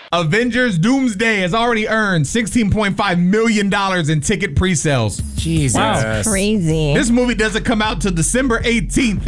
Avengers Doomsday has already earned $16.5 million in ticket pre-sales. Jesus. Wow. Crazy. This movie doesn't come out till December 18th.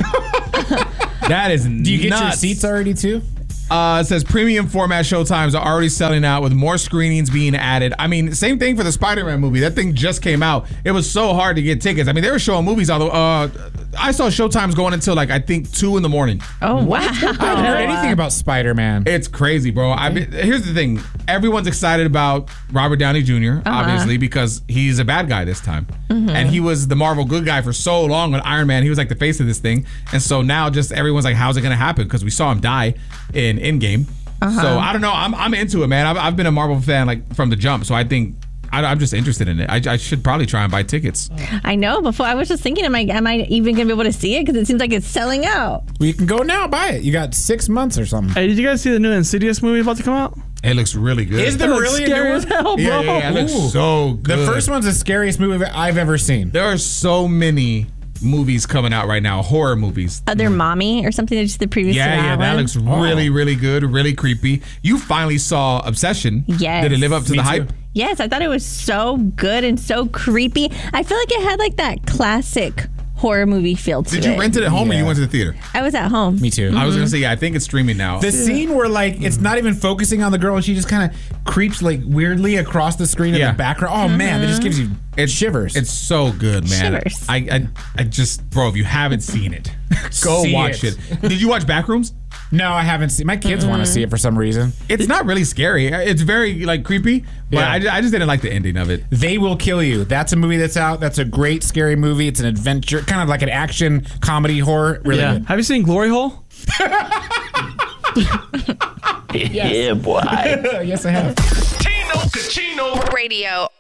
That is nuts. Do you get your seats already too? It says premium format showtimes are already selling out with more screenings being added. I mean, same thing for the Spider-Man movie. That thing just came out. It was so hard to get tickets. I mean, they were showing movies, although I saw showtimes going until like I think 2 in the morning. Oh, wow. I didn't hear anything about Spider-Man. It's crazy, bro. Here's the thing. Everyone's excited about Robert Downey Jr., obviously, because he's a bad guy this time. And he was the Marvel good guy for so long with Iron Man. He was like the face of this thing. And so now just everyone's like, how's it going to happen? Because we saw him die in Endgame. So I don't know. I'm into it, man. I've been a Marvel fan like from the jump. So I think I'm just interested in it. I should probably try and buy tickets. I know. Before I was just thinking, am I even gonna be able to see it? Because it seems like it's selling out. Well, you can go now, buy it. You got 6 months or something. Hey, did you guys see the new Insidious movie about to come out? It looks really good. Is there really scary a as new one? hell, bro? Yeah, it looks so good. The first one's the scariest movie I've ever seen. There are so many movies coming out right now, horror movies. Other Mommy or something that's the previous to Yeah, that one. looks really, really good, really creepy. You finally saw Obsession. Yes. Did it live up to Me the too. hype? Yes, I thought it was so good and so creepy. I feel like it had like that classic horror movie feel to it. Did you rent it at home or you went to the theater? I was at home. Me too. I was going to say, yeah, I think it's streaming now. The scene where like it's not even focusing on the girl and she just kind of creeps like weirdly across the screen in Yeah. the background. Oh man, that just gives you shivers. It's so good, man. Shivers. I just, bro, if you haven't seen it, go See watch it. it. Did you watch Backrooms? No, I haven't seen. My kids want to see it for some reason. It's not really scary. It's very like creepy, but Yeah. I just didn't like the ending of it. They Will Kill You. That's a movie that's out. That's a great scary movie. It's an adventure, kind of like an action comedy horror. Really Yeah. good. Have you seen Glory Hole? Yeah, boy. Yes, I have. Tino Cucino Radio.